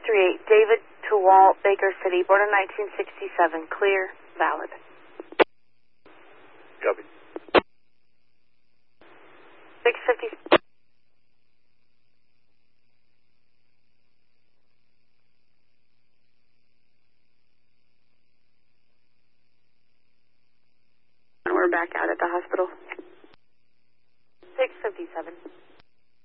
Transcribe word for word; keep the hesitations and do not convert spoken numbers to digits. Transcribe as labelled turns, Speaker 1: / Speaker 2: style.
Speaker 1: three eight, David to Walt, Baker City, born in nineteen sixty-seven. Clear, valid.
Speaker 2: Copy.
Speaker 1: six fifty. We're back out at the hospital. six fifty-seven.